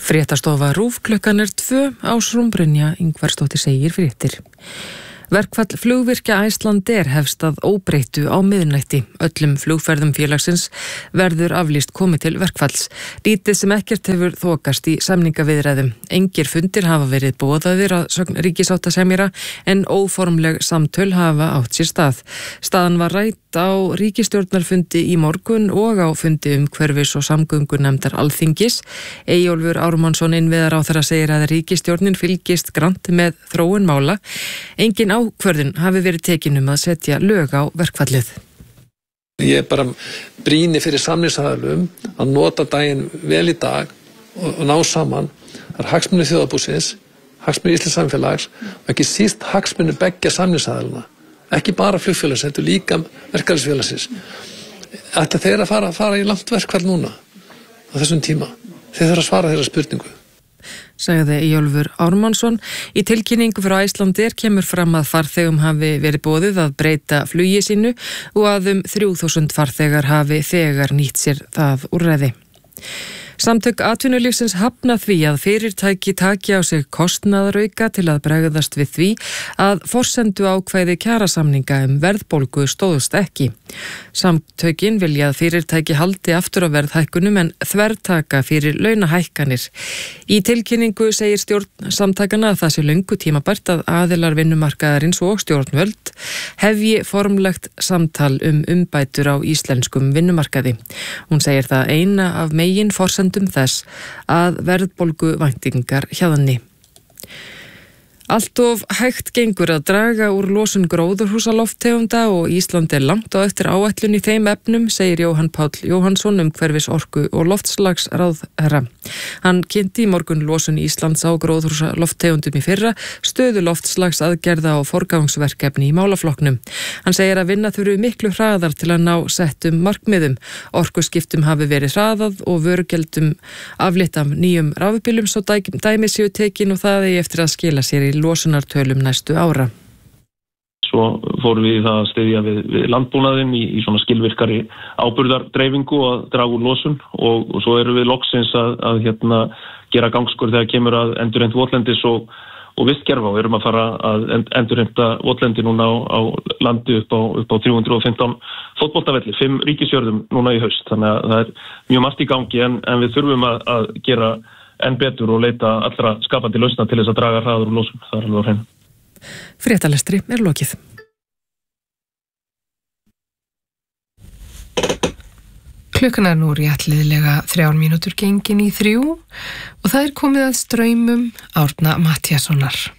Fréttastofa RÚV klukkan 2 Ásrún Brynja Ingvarsdóttir segir fréttir. Verkfall flugvirkja Icelandair hefst að óbreyttu á miðnætti. Öllum flugferðum félagsins verður aflýst komið til verkfalls. Lítið sem ekkert hefur þokast í samningaviðræðum. Engir fundir hafa verið boðaðir að sögn ríkissáttasemjara en óformleg samtöl hafa átt sér stað. Staðan var rædd á ríkisstjórnarfundi í morgun og á fundi umhverfis- og samgöngunefndar Alþingis. Eyjólfur Ármannsson innviðaráðherra segir að ríkisstjórnin fylgist grannt með þróun mála. Engin ákvörðun hafi verið tekin að setja lög á verkfallið. Ég bara brýni fyrir samningsaðilum að nota daginn vel í dag og ná saman. Það er hagsmunir þjóðarbúsins, hagsmunir íslensks samfélags og ekki síst hagsmunir beggja samningsaðilana. Ekki bara flugfélagsins, heldur líka verkalýðsfélagsins. Ætla þeir að fara í langt verkfall núna á þessum tíma. Þeir þurfa að svara þeirra spurningu. Sagði Eyjólfur Ármannsson. Í tilkynningu frá Icelandair kemur fram að farþegum hafi verið boðið að breyta flugi sínu og að 3000 farþegar hafi þegar nýtt sér það úrræði. Samtök atvinnulífsins hafna því að fyrirtæki taki á sig kostnaðarauka til að bregðast við því að forsendu ákvæði kjarasamninga verðbólgu stóðust ekki. Samtökin vilja að fyrirtæki haldi aftur á verðhækkunum en þvertaka fyrir launahækkanir. Í tilkynningu segir stjórn samtakana að það sé löngu tímabært að aðilar vinnumarkaðarins og stjórnvöld hefji formlegt samtal umbætur á íslenskum vinnumarkaði. Hún segir það eina af megin forsendum þess að verðbólgu væntingar hjaðni. Allt of hægt gengur að draga úr losun gróðurhúsalofttegunda og Ísland langt á eftir áætlun í þeim efnum, segir Jóhann Páll Jóhannsson umhverfis orku og loftslagsráðherra. Hann kynnti í morgun losun Íslands á gróðurhúsalofttegundum í fyrra, stöðu loftslagsaðgerða og forgangsverkefni í málaflokknum. Hann segir að vinna þurfi miklu hraðar til að ná settum markmiðum. Orkuskiptum hafi verið hraðað og vörugjöldum aflétt af nýjum rafbílum svo dæmi séu tekin og það eigi eftir að skila sér í losunartölum næstu ára. Svo fórum við það að styðja við landbúnaðinn í svona skilvirkari áburðardreifingu og draga úr losun og svo erum við loksins að gera gangskur þegar kemur að endurheimt votlendis og vistgerfa og erum að fara að endurheimta votlendi núna á landi upp á 315 fótboltavelli, 5 ríkisjörðum núna í haust. Þannig að það er mjög margt í gangi en við þurfum að gera enn betur og leita allra skapandi lausna til þess að draga hraður úr losun. Það er alveg á hreinu. Fréttalestri er lokið. Klukkan er nú réttliðlega 3 mínútur gengin í 3 og það er komið að straumum Árna Matthíassonar.